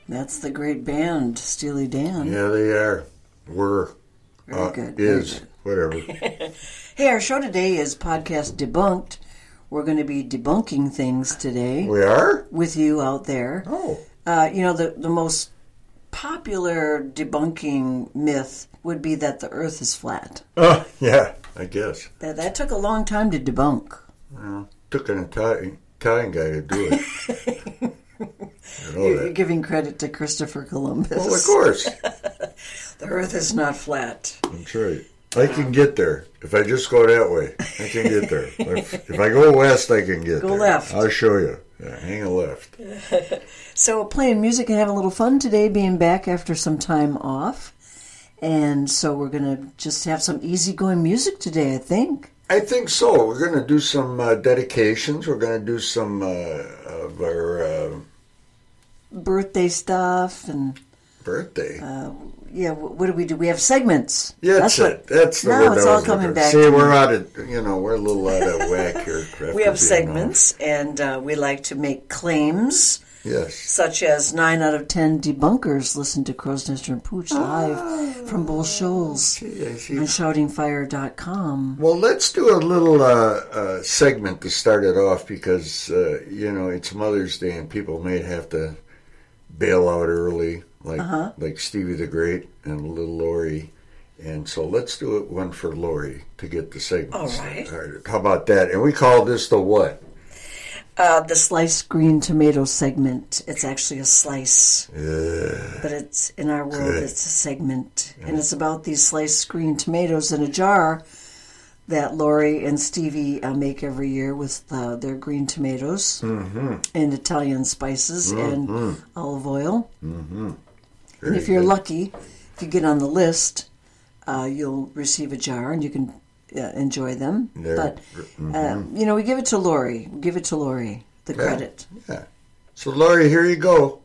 That's the great band, Steely Dan. Yeah, they are. Were. Very good. Is. Whatever. Hey, our show today is Podcast Debunked. We're going to be debunking things today. We are? With you out there. Oh. The most popular debunking myth would be that the Earth is flat. Oh, yeah, I guess. That took a long time to debunk. Well, took an Italian guy to do it. You're giving credit to Christopher Columbus. Well, of course. The Earth is not flat. That's right. I can get there. If I just go that way, I can get there. If I go west, I can get there. Go left. I'll show you. Yeah, hang a left. So playing music and having a little fun today, being back after some time off. And so we're going to just have some easygoing music today, I think. I think so. We're going to do some dedications. We're going to do some of our... birthday stuff and... Birthday? What do we do? We have segments. Yeah, that's it. That's the word. Now it's all coming back. See, we're we're a little out of whack here. We have segments, and we like to make claims. Yes. Such as 9 out of 10 debunkers listen to Crow's Nest and Pooch live from Bull Shoals on shoutingfire.com. Well, let's do a little segment to start it off because, it's Mother's Day and people may have to bail out early. Like Stevie the Great and little Lori. And so let's do it one for Lori to get the segment. All right. How about that? And we call this the what? The sliced green tomato segment. It's actually a slice. But it's in our world, it's a segment. Yeah. And it's about these sliced green tomatoes in a jar that Lori and Stevie make every year with their green tomatoes and Italian spices and olive oil. Mm-hmm. And if you're lucky, if you get on the list, you'll receive a jar and you can enjoy them. But, we give it to Lori. Give it to Lori, the credit. Yeah. So, Lori, here you go.